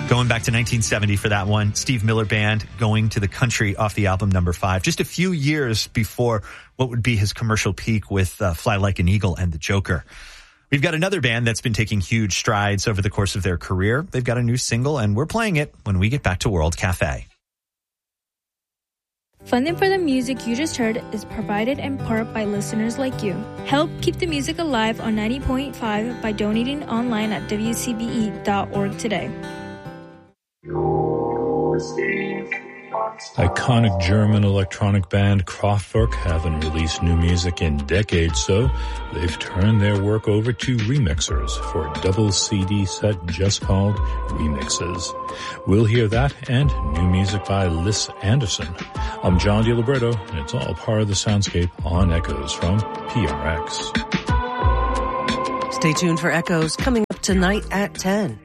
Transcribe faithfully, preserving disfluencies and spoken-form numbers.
Going back to nineteen seventy for that one, Steve Miller Band, Going to the Country off the album Number Five, just a few years before what would be his commercial peak with uh, Fly Like an Eagle and The Joker. We've got another band that's been taking huge strides over the course of their career. They've got a new single, and we're playing it when we get back to World Cafe. Funding for the music you just heard is provided in part by listeners like you. Help keep the music alive on ninety point five by donating online at w c b e dot org today. Iconic German electronic band Kraftwerk haven't released new music in decades, so they've turned their work over to remixers for a double C D set just called Remixes. We'll hear that and new music by Liz Anderson. I'm John DiLibretto, and it's all part of the soundscape on Echoes from P R X. Stay tuned for Echoes coming up tonight at ten.